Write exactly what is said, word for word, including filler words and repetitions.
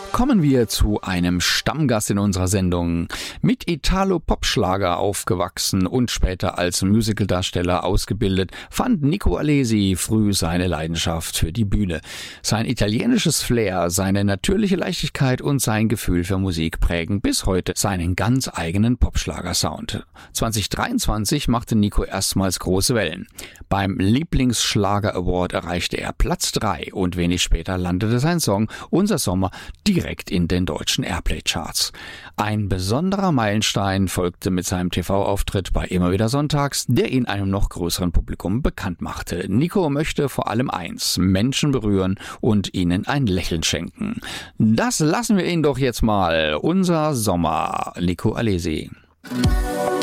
Kommen wir zu einem Stammgast in unserer Sendung. Mit Italo-Pop-Schlager aufgewachsen und später als Musicaldarsteller ausgebildet, fand Nico Alesi früh seine Leidenschaft für die Bühne. Sein italienisches Flair, seine natürliche Leichtigkeit und sein Gefühl für Musik prägen bis heute seinen ganz eigenen Popschlager-Sound. zwanzig dreiundzwanzig machte Nico erstmals große Wellen. Beim Lieblingsschlager-Award erreichte er Platz drei und wenig später landete sein Song Unser Sommer direkt in den deutschen Airplay-Charts. Ein besonderer Meilenstein folgte mit seinem T V-Auftritt bei Immer wieder Sonntags, der ihn einem noch größeren Publikum bekannt machte. Nico möchte vor allem eins: Menschen berühren und ihnen ein Lächeln schenken. Das lassen wir ihn doch jetzt mal. Unser Sommer, Nico Alesi.